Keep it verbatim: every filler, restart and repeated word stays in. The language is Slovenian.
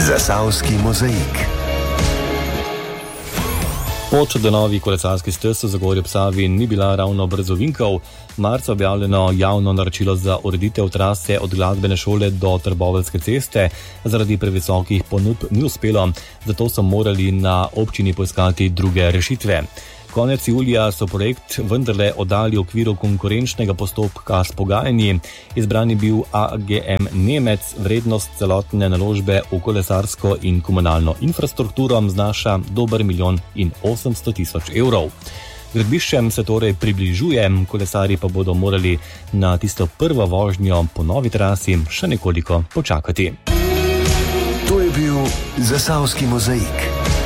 Zasavski mozaik. Pot do novih kolesarskih stez v Zagorju ob Savi ni bila ravno brez ovinkov. Marca objavljeno javno naročilo za ureditev trase od glasbene šole do Trboveljske ceste zaradi previsokih ponudb ni uspelo, zato so morali na občini poiskati druge rešitve. Konec julija so projekt vendarle oddali v okviru konkurenčnega postopka s pogajanji. Izbran je bil A G M Nemec, vrednost celotne naložbe v kolesarsko in komunalno infrastrukturo znaša dober milijon in osemsto tisoč evrov. Gradbiščem se torej približuje, kolesarji pa bodo morali na tisto prvo vožnjo po novi trasi še nekoliko počakati. To je bil Zasavski mozaik.